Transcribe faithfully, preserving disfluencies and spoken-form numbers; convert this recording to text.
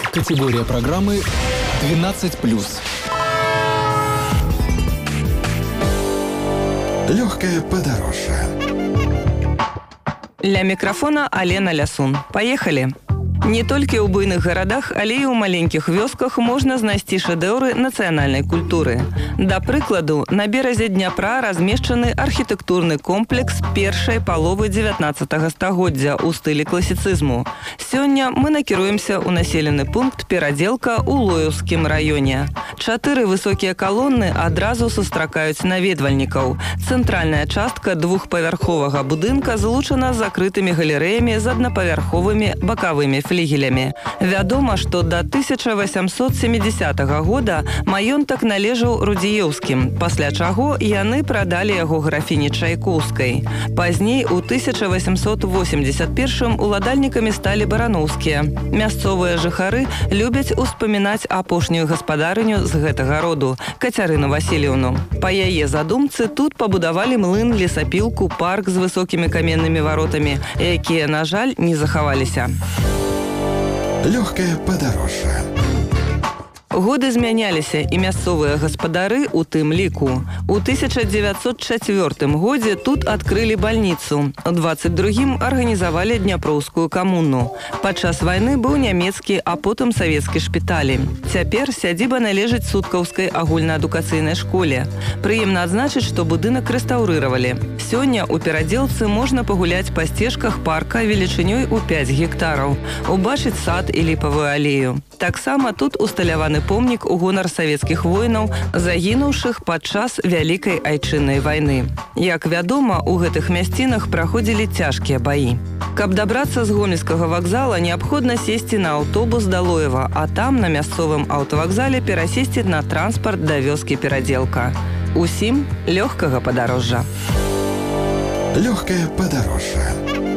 Категория программы двенадцать плюс. Легкое подорожье. Ля мікрафона Алена Лясун. Поехали! Не толькі ў буйных гарадах, але і ў маленькіх вёсках можна знайсці шэдэўры нацыянальнай культуры. Да прыкладу, на беразе Дняпра размешчаны архітэктурны комплекс першай паловы дзевятнаццатага стагоддзя ў стылі класіцызму. Сёння мы накіруемся ў населены пункт Перадзелка ў Лоеўскім раёне. Чатыры высокія калоны адразу сустракаюць наведвальнікаў. Цэнтральная частка двухпавярховага будынка злучана з закрытымі галерэямі з аднапавярховымі бакавымі флігелямі. Вядома, што да тысяча васямсот сямідзясятага года маёнтак належаў Рудзіеўскім, пасля чаго яны прадалі яго графіні Чайкоўскай. Пазней, у тысяча васямсот восемьдесят першым уладальнікамі сталі бараноўскія. Мясцовыя жыхары любяць успамінаць апошнюю гаспадарыню з гэтага роду, Кацярыну Васильевну. Па яе задумцы тут пабудавалі млын, лесапілку, парк з высокімі каменнымі варотамі, якія, на жаль, не захаваліся. Легкое подорожье. Годы змяняліся і мясцовыя гаспадары у тым ліку. У тысяча дзевяцьсот чацвёртым годзе тут адкрылі бальніцу. У дваццаць другім арганізавалі Дняпроўскую камуну. Падчас вайны быў нямецкі, а потым савецкі шпіталі. Цяпер сядзіба належыць Суткаўскай агульнаадукацыйнай школе. Прыемна адзначыць, што будынак рэстаўрыравалі. Сёння ў Перадзелцы можна пагуляць па сцежках парка велічынёй у пяць гектараў, убачыць сад і ліпавую алею. Таксама тут усталяваны помнік у гонар савецкіх воінаў, загінуўшых падчас Вялікай айчыннай вайны. Як вядома, у гэтых мясцінах праходзілі цяжкія баі. Каб дабрацца з гомельскага вакзала, неабходна сесці на аўтобус да Лоева, а там на мясцовым аўтавакзале перасесці на транспарт да вёскі Перадзелка. Усім лёгкага падарожжа. Легкое подорожье.